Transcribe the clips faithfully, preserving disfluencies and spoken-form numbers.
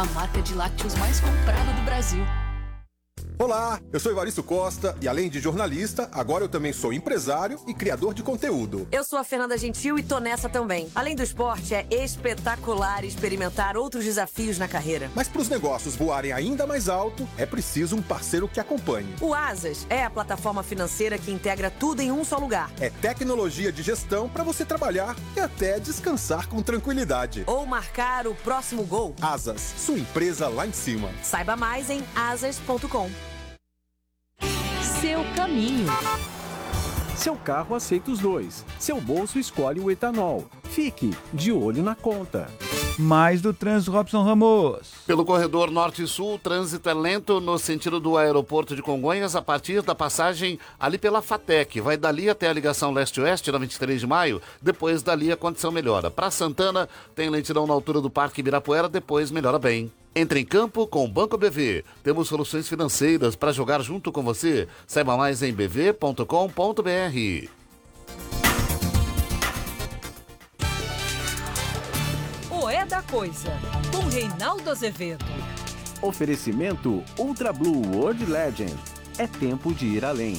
a marca de lácteos mais comprada do Brasil. Olá, eu sou Evaristo Costa e além de jornalista, agora eu também sou empresário e criador de conteúdo. Eu sou a Fernanda Gentil e tô nessa também. Além do esporte, é espetacular experimentar outros desafios na carreira. Mas para os negócios voarem ainda mais alto, é preciso um parceiro que acompanhe. O Asas é a plataforma financeira que integra tudo em um só lugar. É tecnologia de gestão para você trabalhar e até descansar com tranquilidade. Ou marcar o próximo gol. Asas, sua empresa lá em cima. Saiba mais em asas ponto com. Seu caminho. Seu carro aceita os dois. Seu bolso escolhe o etanol. Fique de olho na conta. Mais do trânsito, Robson Ramos. Pelo corredor norte-sul, o trânsito é lento no sentido do aeroporto de Congonhas, a partir da passagem ali pela FATEC. Vai dali até a ligação leste-oeste, na vinte e três de maio. Depois dali a condição melhora. Para Santana, tem lentidão na altura do Parque Ibirapuera, depois melhora bem. Entre em campo com o Banco B V. Temos soluções financeiras para jogar junto com você. Saiba mais em b v ponto com ponto b r. O É da Coisa, com Reinaldo Azevedo. Oferecimento Ultra Blue World Legend. É tempo de ir além.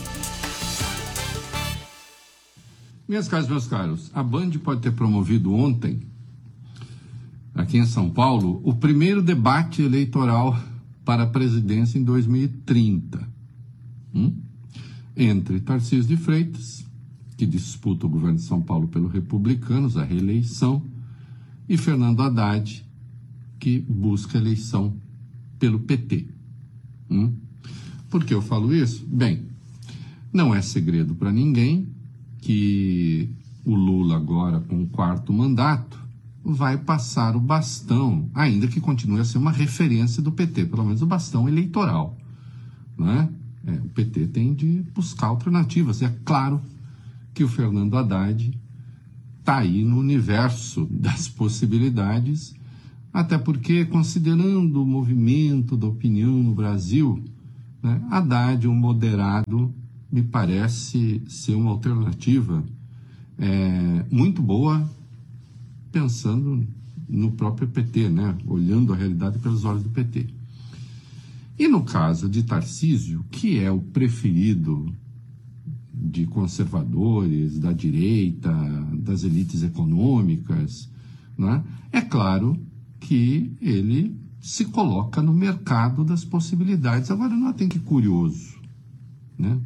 Minhas caras, meus caros, a Band pode ter promovido ontem, aqui em São Paulo, o primeiro debate eleitoral para a presidência em dois mil e trinta. Hum? Entre Tarcísio de Freitas, que disputa o governo de São Paulo pelos republicanos, a reeleição, e Fernando Haddad, que busca a eleição pelo P T. Hum? Por que eu falo isso? Bem, não é segredo para ninguém que o Lula agora, com o quarto mandato, vai passar o bastão, ainda que continue a ser uma referência do P T, pelo menos o bastão eleitoral. Não é? É, o P T tem de buscar alternativas. É claro que o Fernando Haddad está aí no universo das possibilidades, até porque, considerando o movimento da opinião no Brasil, né, Haddad, um moderado, me parece ser uma alternativa é, muito boa, pensando no próprio P T, né? Olhando a realidade pelos olhos do P T. E no caso de Tarcísio, que é o preferido de conservadores, da direita, das elites econômicas, né? É claro que ele se coloca no mercado das possibilidades. Agora, notem que curioso, né?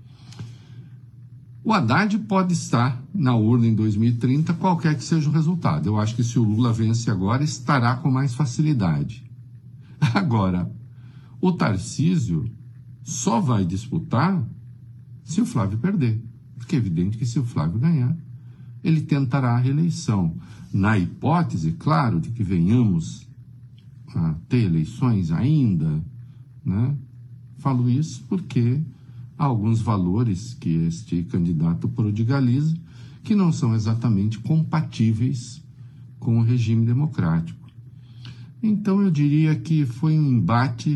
O Haddad pode estar na urna em dois mil e trinta, qualquer que seja o resultado. Eu acho que se o Lula vence agora, estará com mais facilidade. Agora, o Tarcísio só vai disputar se o Flávio perder. Porque é evidente que se o Flávio ganhar, ele tentará a reeleição. Na hipótese, claro, de que venhamos a ter eleições ainda, né? Falo isso porque há alguns valores que este candidato prodigaliza que não são exatamente compatíveis com o regime democrático. Então eu diria que foi um embate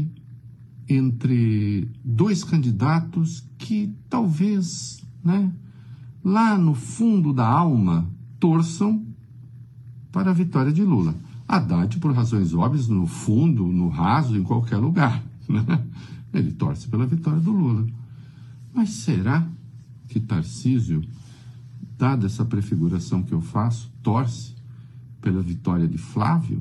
entre dois candidatos que talvez, né, lá no fundo da alma, torçam para a vitória de Lula. Haddad, por razões óbvias, no fundo, no raso, em qualquer lugar, né? Ele torce pela vitória do Lula. Mas será que Tarcísio, dada essa prefiguração que eu faço, torce pela vitória de Flávio?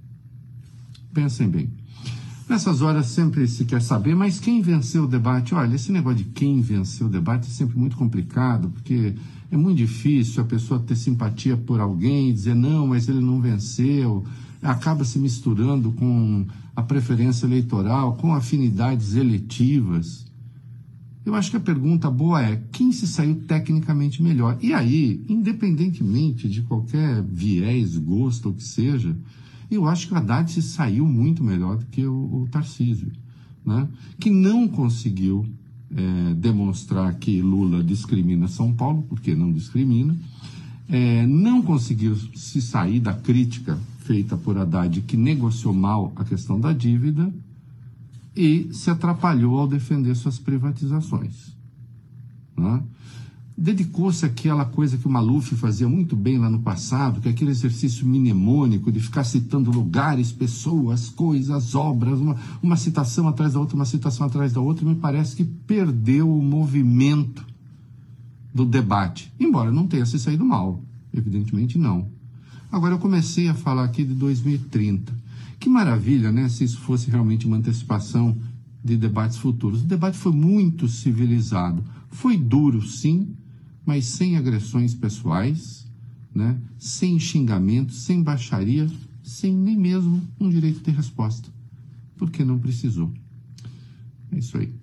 Pensem bem. Nessas horas sempre se quer saber, mas quem venceu o debate? Olha, esse negócio de quem venceu o debate é sempre muito complicado, porque é muito difícil a pessoa ter simpatia por alguém e dizer, não, mas ele não venceu. Acaba se misturando com a preferência eleitoral, com afinidades eletivas. Eu acho que a pergunta boa é, quem se saiu tecnicamente melhor? E aí, independentemente de qualquer viés, gosto ou que seja, eu acho que o Haddad se saiu muito melhor do que o, o Tarcísio, né? Que não conseguiu é, demonstrar que Lula discrimina São Paulo, porque não discrimina, é, não conseguiu se sair da crítica feita por Haddad, que negociou mal a questão da dívida, e se atrapalhou ao defender suas privatizações, né? dedicou-se àquela coisa que o Maluf fazia muito bem lá no passado, que é aquele exercício mnemônico de ficar citando lugares, pessoas, coisas, obras, uma, uma citação atrás da outra, uma citação atrás da outra, me parece que perdeu o movimento do debate, embora não tenha se saído mal, evidentemente não. Agora, eu comecei a falar aqui de dois mil e trinta. Que maravilha, né, se isso fosse realmente uma antecipação de debates futuros. O debate foi muito civilizado. Foi duro, sim, mas sem agressões pessoais, né, sem xingamentos, sem baixaria, sem nem mesmo um direito de resposta, porque não precisou. É isso aí.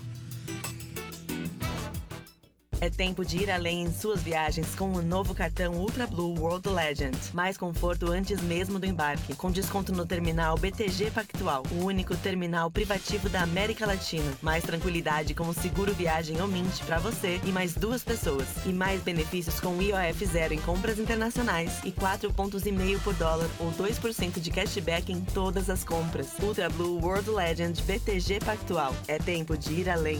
É tempo de ir além em suas viagens com o novo cartão Ultra Blue World Legend. Mais conforto antes mesmo do embarque, com desconto no terminal B T G Pactual, o único terminal privativo da América Latina. Mais tranquilidade com o seguro viagem Omint para você e mais duas pessoas. E mais benefícios com I O F zero em compras internacionais e quatro pontos e meio por dólar ou dois por cento de cashback em todas as compras. Ultra Blue World Legend B T G Pactual. É tempo de ir além.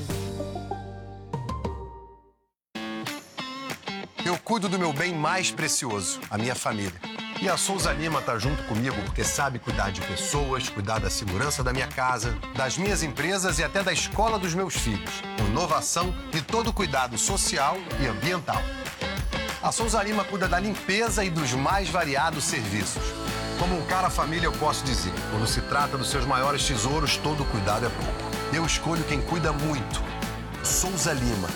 Eu cuido do meu bem mais precioso, a minha família. E a Souza Lima tá junto comigo porque sabe cuidar de pessoas, cuidar da segurança da minha casa, das minhas empresas e até da escola dos meus filhos. Com inovação e todo cuidado social e ambiental. A Souza Lima cuida da limpeza e dos mais variados serviços. Como um cara família, eu posso dizer, quando se trata dos seus maiores tesouros, todo cuidado é pouco. Eu escolho quem cuida muito. Souza Lima.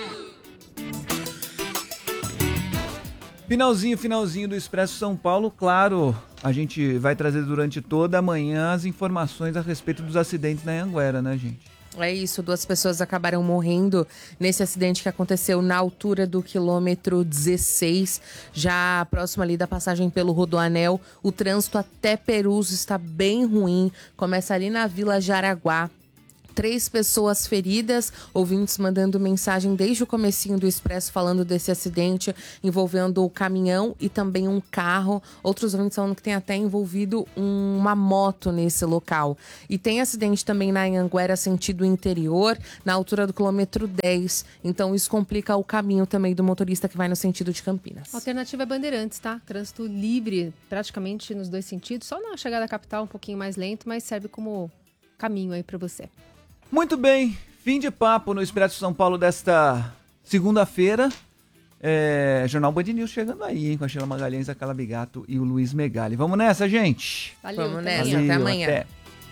Finalzinho, finalzinho do Expresso São Paulo. Claro, a gente vai trazer durante toda a manhã as informações a respeito dos acidentes na Anhanguera, né, gente? É isso, duas pessoas acabaram morrendo nesse acidente que aconteceu na altura do quilômetro dezesseis, já próximo ali da passagem pelo Rodoanel. O trânsito até Perus está bem ruim, começa ali na Vila Jaraguá. Três pessoas feridas, ouvintes mandando mensagem desde o comecinho do Expresso falando desse acidente envolvendo o caminhão e também um carro. Outros ouvintes falando que tem até envolvido um, uma moto nesse local. E tem acidente também na Anhanguera, sentido interior, na altura do quilômetro dez. Então isso complica o caminho também do motorista que vai no sentido de Campinas. A alternativa é Bandeirantes, tá? Trânsito livre praticamente nos dois sentidos. Só na chegada à capital um pouquinho mais lento, mas serve como caminho aí para você. Muito bem, fim de papo no Expresso São Paulo desta segunda-feira. É, Jornal Band News chegando aí, hein, com a Sheila Magalhães, a Cala Bigato e o Luiz Megali. Vamos nessa, gente? Valeu, Vamos nessa, Valeu, até amanhã. Até.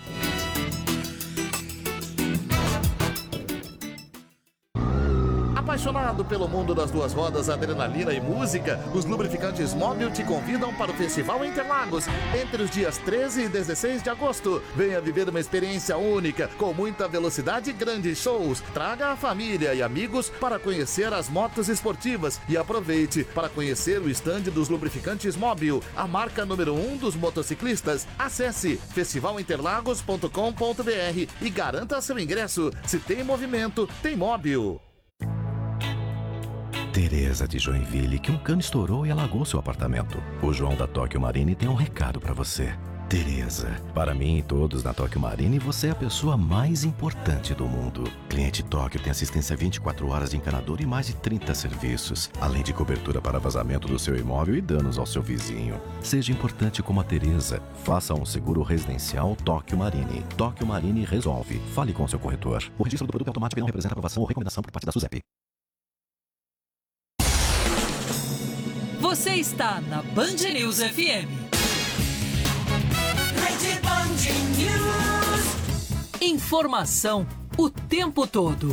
Apaixonado pelo mundo das duas rodas, adrenalina e música, os lubrificantes Móbil te convidam para o Festival Interlagos entre os dias treze e dezesseis de agosto. Venha viver uma experiência única, com muita velocidade e grandes shows. Traga a família e amigos para conhecer as motos esportivas e aproveite para conhecer o estande dos lubrificantes Móbil, a marca número um dos motociclistas. Acesse festival interlagos ponto com ponto b r e garanta seu ingresso. Se tem movimento, tem Móbil. Tereza de Joinville, que um cano estourou e alagou seu apartamento. O João da Tóquio Marine tem um recado pra você. Tereza, para mim e todos na Tóquio Marine, você é a pessoa mais importante do mundo. Cliente Tóquio tem assistência vinte e quatro horas de encanador e mais de trinta serviços, além de cobertura para vazamento do seu imóvel e danos ao seu vizinho. Seja importante como a Tereza. Faça um seguro residencial Tóquio Marine. Tóquio Marine resolve. Fale com seu corretor. O registro do produto automático não representa aprovação ou recomendação por parte da SUSEP. Você está na Band News F M. Rede Band News. Informação o tempo todo.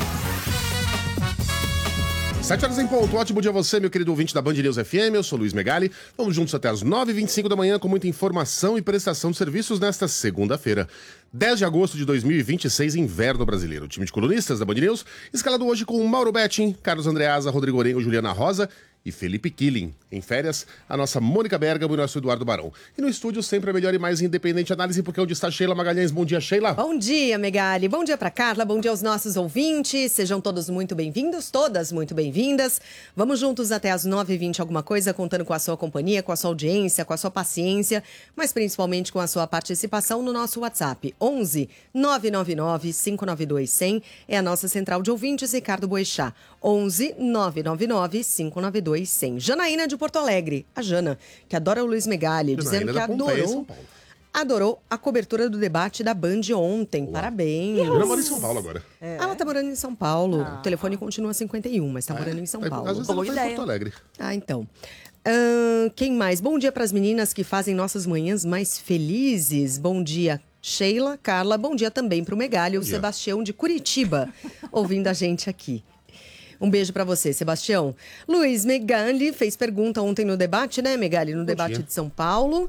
Sete horas em ponto. Ótimo dia a você, meu querido ouvinte da Band News F M. Eu sou Luiz Megali. Vamos juntos até as nove e vinte e cinco da manhã com muita informação e prestação de serviços nesta segunda-feira. dez de agosto de dois mil e vinte e seis, inverno brasileiro. O time de colunistas da Band News, escalado hoje com Mauro Betting, Carlos Andreasa, Rodrigo Orengo, Juliana Rosa e Felipe Killing. Em férias, a nossa Mônica Bergamo e o nosso Eduardo Barão. E no estúdio, sempre a melhor e mais independente análise, porque onde está Sheila Magalhães. Bom dia, Sheila. Bom dia, Megali. Bom dia para Carla, bom dia aos nossos ouvintes. Sejam todos muito bem-vindos, todas muito bem-vindas. Vamos juntos até as nove e vinte alguma coisa, contando com a sua companhia, com a sua audiência, com a sua paciência, mas principalmente com a sua participação no nosso WhatsApp. onze nove nove nove cinco nove dois zero zero é a nossa central de ouvintes, Ricardo Boechat. onze nove nove nove cinco nove dois zero zero. Janaína de Porto Alegre, a Jana, que adora o Luiz Megali, dizendo que adorou, adorou a cobertura do debate da Band ontem. Uau. Parabéns. Ela mora em São Paulo agora. É. Ela tá morando em São Paulo. Ah. O telefone continua cinquenta e um, mas tá morando em São É, Paulo. às vezes ela tá em Porto Alegre. Ah, então. Ahn, quem mais? Bom dia para as meninas que fazem nossas manhãs mais felizes. Bom dia, Sheila, Carla. Bom dia também para o Megali, o Sebastião de Curitiba, ouvindo a gente aqui. Um beijo para você, Sebastião. Luiz Megali fez pergunta ontem no debate, né, Megali? No Bom debate dia. de São Paulo.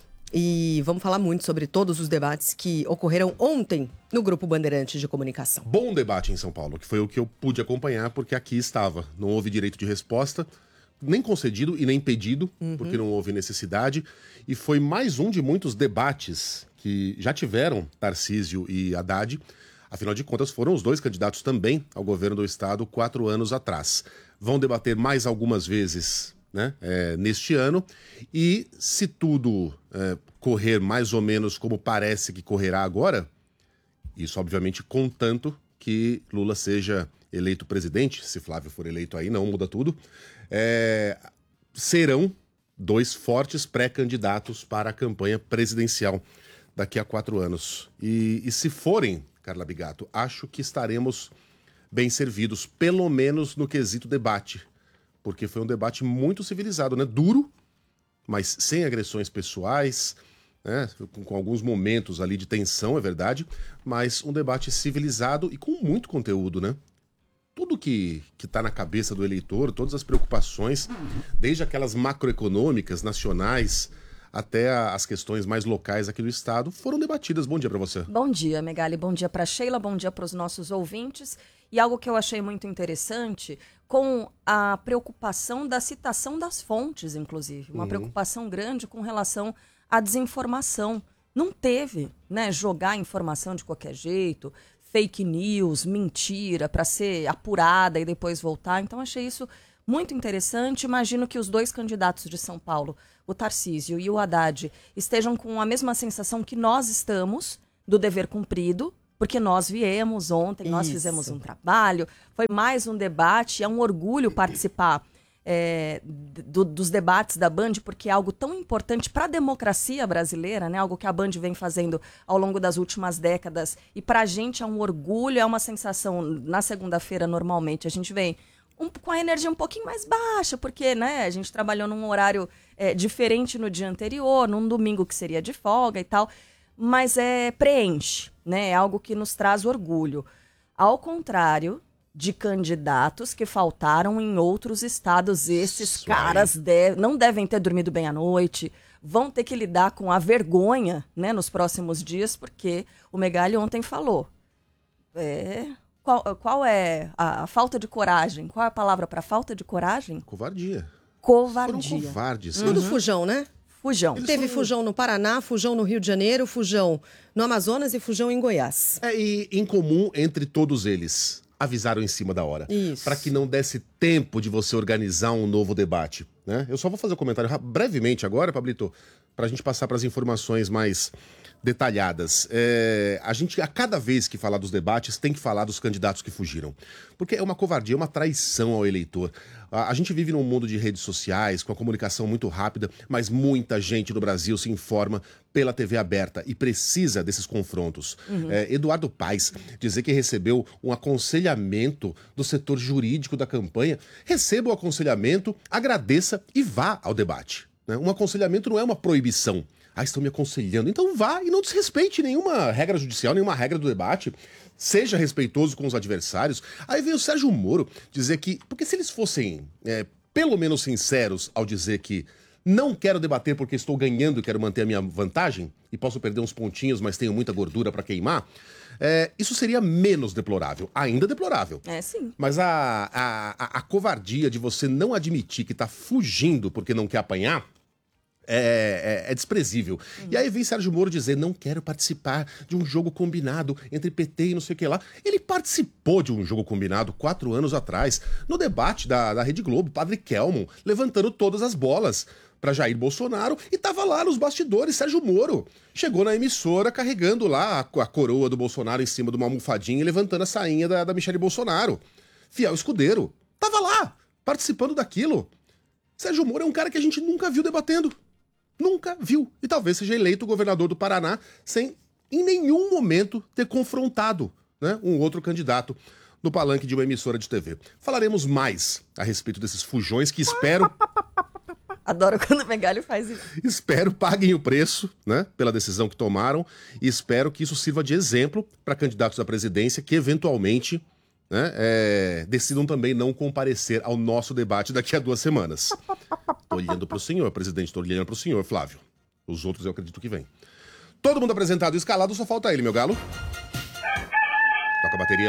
E vamos falar muito sobre todos os debates que ocorreram ontem no Grupo Bandeirantes de Comunicação. Bom debate em São Paulo, que foi o que eu pude acompanhar, porque aqui estava. Não houve direito de resposta, nem concedido e nem pedido, uhum. porque não houve necessidade. E foi mais um de muitos debates que já tiveram Tarcísio e Haddad. Afinal de contas, foram os dois candidatos também ao governo do estado quatro anos atrás. Vão debater mais algumas vezes, né, é, neste ano. E se tudo é, correr mais ou menos como parece que correrá agora, isso obviamente contanto que Lula seja eleito presidente, se Flávio for eleito aí, não muda tudo, é, serão dois fortes pré-candidatos para a campanha presidencial daqui a quatro anos. E, e se forem, Carla Bigato, acho que estaremos bem servidos, pelo menos no quesito debate, porque foi um debate muito civilizado, né? Duro, mas sem agressões pessoais, né? com, com alguns momentos ali de tensão, é verdade, mas um debate civilizado e com muito conteúdo, né? Tudo que está na cabeça do eleitor, todas as preocupações, desde aquelas macroeconômicas, nacionais, até as questões mais locais aqui do estado, foram debatidas. Bom dia para você. Bom dia, Megali. Bom dia para Sheila, bom dia para os nossos ouvintes. E algo que eu achei muito interessante, com a preocupação da citação das fontes, inclusive. Uma uhum. preocupação grande com relação à desinformação. Não teve, né, jogar informação de qualquer jeito, fake news, mentira, para ser apurada e depois voltar. Então, achei isso muito interessante. Imagino que os dois candidatos de São Paulo, o Tarcísio e o Haddad, estejam com a mesma sensação que nós estamos do dever cumprido, porque nós viemos ontem, nós Isso. fizemos um trabalho, foi mais um debate, é um orgulho participar é, do, dos debates da Band, porque é algo tão importante para a democracia brasileira, né? Algo que a Band vem fazendo ao longo das últimas décadas, e para a gente é um orgulho, é uma sensação. Na segunda-feira, normalmente, a gente vem Um, com a energia um pouquinho mais baixa, porque, né, a gente trabalhou num horário é, diferente no dia anterior, num domingo que seria de folga e tal, mas é preenche, né, é algo que nos traz orgulho. Ao contrário de candidatos que faltaram em outros estados, esses caras de, não devem ter dormido bem à noite, vão ter que lidar com a vergonha, né, nos próximos dias, porque o Megali ontem falou. É... Qual, qual é a, a falta de coragem? Qual é a palavra para falta de coragem? Covardia. Covardia. Foram covardes. Tudo uhum. fujão, né? Fujão. Eles Teve foram... fujão no Paraná, fujão no Rio de Janeiro, fujão no Amazonas e fujão em Goiás. É, e em comum entre todos eles, avisaram em cima da hora. Isso. Para que não desse tempo de você organizar um novo debate, né? Eu só vou fazer um comentário brevemente agora, Pablito, para a gente passar para as informações mais detalhadas. É, a gente, a cada vez que falar dos debates, tem que falar dos candidatos que fugiram. Porque é uma covardia, é uma traição ao eleitor. A, a gente vive num mundo de redes sociais, com a comunicação muito rápida, mas muita gente no Brasil se informa pela T V aberta e precisa desses confrontos. Uhum. É, Eduardo Paes dizer que recebeu um aconselhamento do setor jurídico da campanha. Receba o aconselhamento, agradeça e vá ao debate. Né? Um aconselhamento não é uma proibição. Ah, estão me aconselhando. Então vá e não desrespeite nenhuma regra judicial, nenhuma regra do debate. Seja respeitoso com os adversários. Aí veio o Sérgio Moro dizer que... Porque se eles fossem é, pelo menos sinceros ao dizer que não quero debater porque estou ganhando e quero manter a minha vantagem, e posso perder uns pontinhos, mas tenho muita gordura para queimar, É, isso seria menos deplorável, ainda deplorável. É, sim. Mas a, a, a, a covardia de você não admitir que tá fugindo porque não quer apanhar é, é, é desprezível. Uhum. E aí vem Sérgio Moro dizer, não quero participar de um jogo combinado entre P T e não sei o que lá. Ele participou de um jogo combinado quatro anos atrás, no debate da, da Rede Globo, Padre Kelmon, levantando todas as bolas para Jair Bolsonaro, e tava lá nos bastidores Sérgio Moro. Chegou na emissora carregando lá a, a coroa do Bolsonaro em cima de uma almofadinha e levantando a sainha da, da Michele Bolsonaro. Fiel escudeiro. Tava lá, participando daquilo. Sérgio Moro é um cara que a gente nunca viu debatendo. Nunca viu. E talvez seja eleito governador do Paraná sem, em nenhum momento, ter confrontado, né, um outro candidato no palanque de uma emissora de T V. Falaremos mais a respeito desses fujões que espero... Adoro quando o Megali faz isso. Espero paguem o preço, né, pela decisão que tomaram, e espero que isso sirva de exemplo para candidatos à presidência que, eventualmente, né, é, decidam também não comparecer ao nosso debate daqui a duas semanas. Tô olhando pro senhor, presidente, tô olhando pro senhor, Flávio. Os outros eu acredito que vem. Todo mundo apresentado e escalado, só falta ele, meu galo. Toca a bateria.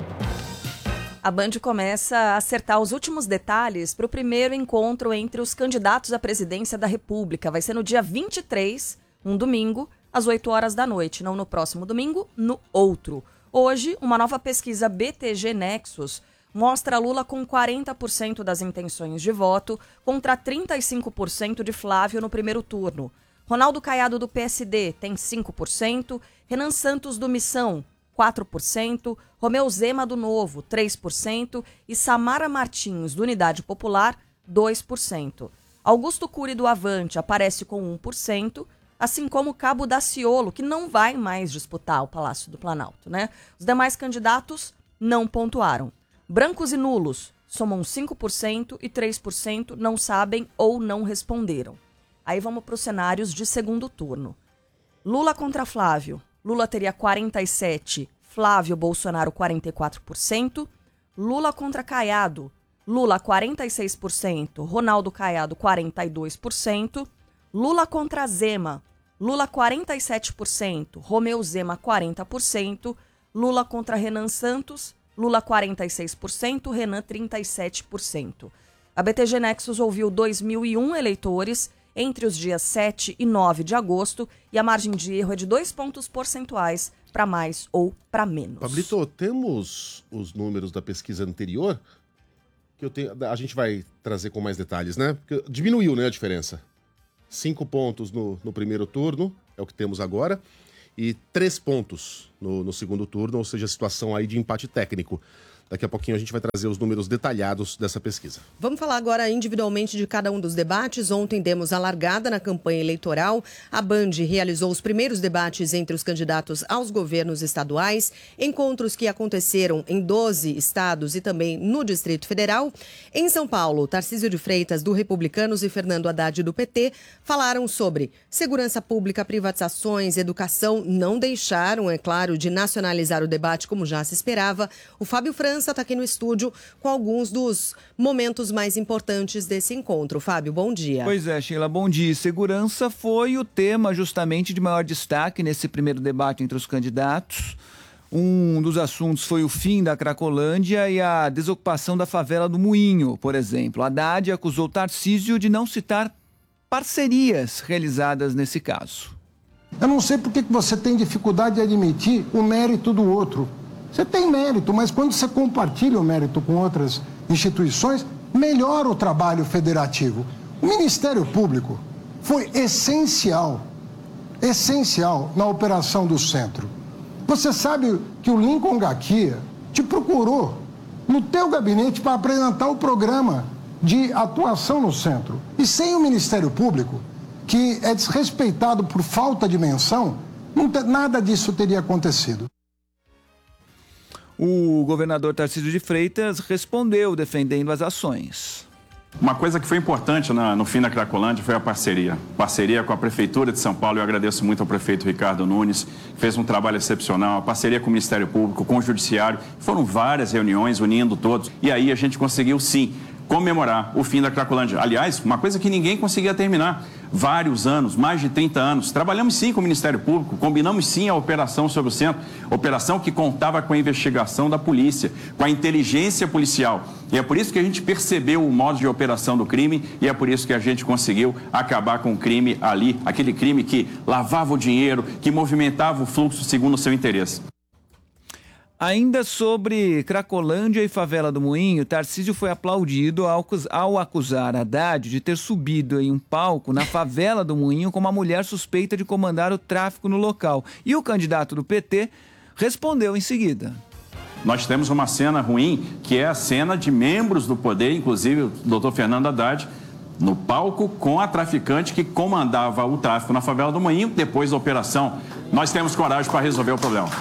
A Band começa a acertar os últimos detalhes para o primeiro encontro entre os candidatos à presidência da República. Vai ser no dia vinte e três, um domingo, às oito horas da noite. Não no próximo domingo, no outro. Hoje, uma nova pesquisa B T G Nexus mostra Lula com quarenta por cento das intenções de voto contra trinta e cinco por cento de Flávio no primeiro turno. Ronaldo Caiado, do P S D, tem cinco por cento. Renan Santos, do Missão, quatro por cento, Romeu Zema, do Novo, três por cento e Samara Martins, do Unidade Popular, dois por cento. Augusto Cury, do Avante, aparece com um por cento, assim como Cabo Daciolo, que não vai mais disputar o Palácio do Planalto, né? Os demais candidatos não pontuaram. Brancos e nulos somam cinco por cento e três por cento não sabem ou não responderam. Aí vamos para os cenários de segundo turno. Lula contra Flávio. Lula teria quarenta e sete por cento, Flávio Bolsonaro quarenta e quatro por cento. Lula contra Caiado. Lula quarenta e seis por cento, Ronaldo Caiado quarenta e dois por cento. Lula contra Zema. Lula quarenta e sete por cento, Romeu Zema quarenta por cento. Lula contra Renan Santos. Lula quarenta e seis por cento, Renan trinta e sete por cento. A B T G Nexus ouviu dois mil e um eleitores entre os dias sete e nove de agosto e a margem de erro é de dois pontos percentuais para mais ou para menos. Pablito, temos os números da pesquisa anterior? Que eu tenho, a gente vai trazer com mais detalhes, né? Porque diminuiu, né, a diferença. Cinco pontos no, no primeiro turno, é o que temos agora, e três pontos no, no segundo turno, ou seja, a situação aí de empate técnico. Daqui a pouquinho a gente vai trazer os números detalhados dessa pesquisa. Vamos falar agora individualmente de cada um dos debates. Ontem demos a largada na campanha eleitoral. A Band realizou os primeiros debates entre os candidatos aos governos estaduais, encontros que aconteceram em doze estados e também no Distrito Federal. Em São Paulo, Tarcísio de Freitas, do Republicanos, e Fernando Haddad, do P T, falaram sobre segurança pública, privatizações, educação. Não deixaram, é claro, de nacionalizar o debate como já se esperava. O Fábio França está aqui no estúdio com alguns dos momentos mais importantes desse encontro. Fábio, bom dia. Pois é, Sheila, bom dia. Segurança foi o tema justamente de maior destaque nesse primeiro debate entre os candidatos. Um dos assuntos foi o fim da Cracolândia e a desocupação da favela do Moinho, por exemplo. Haddad acusou Tarcísio de não citar parcerias realizadas nesse caso. Eu não sei por que você tem dificuldade de admitir o mérito do outro. Você tem mérito, mas quando você compartilha o mérito com outras instituições, melhora o trabalho federativo. O Ministério Público foi essencial, essencial na operação do centro. Você sabe que o Lincoln Gaquia te procurou no teu gabinete para apresentar o programa de atuação no centro. E sem o Ministério Público, que é desrespeitado por falta de menção, não te, nada disso teria acontecido. O governador Tarcísio de Freitas respondeu defendendo as ações. Uma coisa que foi importante na, no fim da Cracolândia foi a parceria. Parceria com a Prefeitura de São Paulo. Eu agradeço muito ao prefeito Ricardo Nunes, que fez um trabalho excepcional. A parceria com o Ministério Público, com o Judiciário. Foram várias reuniões unindo todos. E aí a gente conseguiu, sim, comemorar o fim da Cracolândia. Aliás, uma coisa que ninguém conseguia terminar. Vários anos, mais de trinta anos. Trabalhamos sim com o Ministério Público, combinamos sim a operação sobre o centro, operação que contava com a investigação da polícia, com a inteligência policial. E é por isso que a gente percebeu o modo de operação do crime e é por isso que a gente conseguiu acabar com o crime ali, aquele crime que lavava o dinheiro, que movimentava o fluxo segundo o seu interesse. Ainda sobre Cracolândia e Favela do Moinho, Tarcísio foi aplaudido ao, ao acusar Haddad de ter subido em um palco na Favela do Moinho com uma mulher suspeita de comandar o tráfico no local. E o candidato do P T respondeu em seguida. Nós temos uma cena ruim, que é a cena de membros do poder, inclusive o doutor Fernando Haddad, no palco com a traficante que comandava o tráfico na Favela do Moinho. Depois da operação, nós temos coragem para resolver o problema.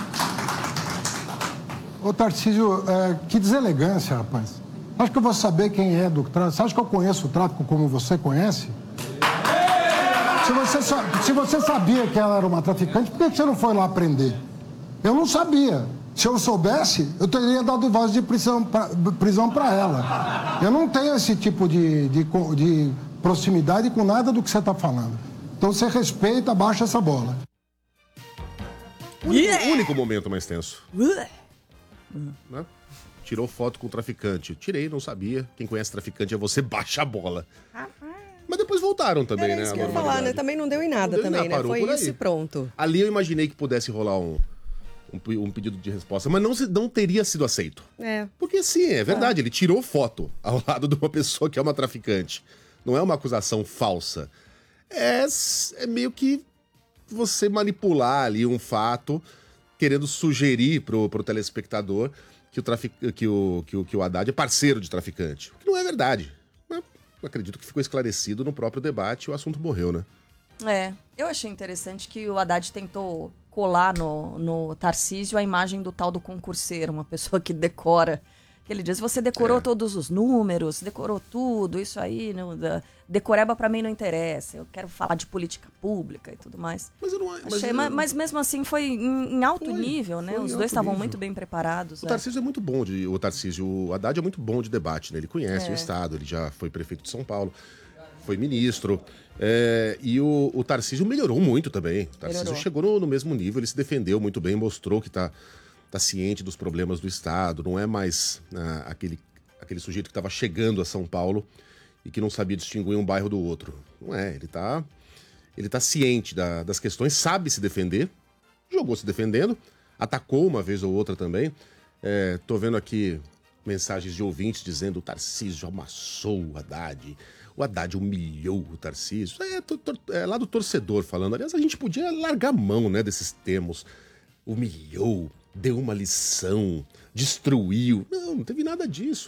Ô Tarcísio, é, que deselegância, rapaz. Acho que eu vou saber quem é do tráfico. Você acha que eu conheço o tráfico como você conhece? Se você, se você sabia que ela era uma traficante, por que você não foi lá prender? Eu não sabia. Se eu soubesse, eu teria dado voz de prisão pra, prisão para ela. Eu não tenho esse tipo de, de, de proximidade com nada do que você está falando. Então você respeita, abaixa essa bola. O único, o único momento mais tenso. Né? Tirou foto com o traficante. Tirei, não sabia. Quem conhece traficante é você, baixa a bola. Mas depois voltaram também, Era né? isso que eu ia falar, né? Também não deu em nada Não deu em também, nada, né? parou Foi por isso aí. e pronto. Ali eu imaginei que pudesse rolar um, um, um pedido de resposta, mas não, se- não teria sido aceito. É. Porque sim, é verdade, ele tirou foto ao lado de uma pessoa que é uma traficante. Não é uma acusação falsa. É, s- é meio que você manipular ali um fato, querendo sugerir pro, pro telespectador que o, trafic... que, o, que, o, que o Haddad é parceiro de traficante. O que não é verdade. Mas eu acredito que ficou esclarecido no próprio debate e o assunto morreu, né? É, eu achei interessante que o Haddad tentou colar no, no Tarcísio a imagem do tal do concurseiro, uma pessoa que decora. Que ele diz, você decorou É. todos os números, decorou tudo, isso aí, não, da, decoreba pra mim não interessa, eu quero falar de política pública e tudo mais. Mas eu não... Achei, eu- mas, mas mesmo assim foi em, em alto Foi, nível, né? foi em Os alto dois estavam nível. muito bem preparados. O é. Tarcísio é muito bom de. O Tarcísio, o Haddad é muito bom de debate, né? Ele conhece É. o Estado, ele já foi prefeito de São Paulo, foi ministro. é, e o, o Tarcísio melhorou muito também. O Tarcísio Melhorou. chegou no, no mesmo nível, ele se defendeu muito bem, mostrou que tá, tá ciente dos problemas do Estado, não é mais ah, aquele, aquele sujeito que estava chegando a São Paulo e que não sabia distinguir um bairro do outro. Não é, ele tá, ele tá ciente da- das questões, sabe se defender, jogou se defendendo, atacou uma vez ou outra também. É, tô vendo aqui mensagens de ouvintes dizendo o Tarcísio amassou o Haddad, o Haddad humilhou o Tarcísio. É, to- to- é lá do torcedor falando. Aliás, a gente podia largar a mão, né, desses termos. Humilhou, deu uma lição, destruiu. Não, não teve nada disso.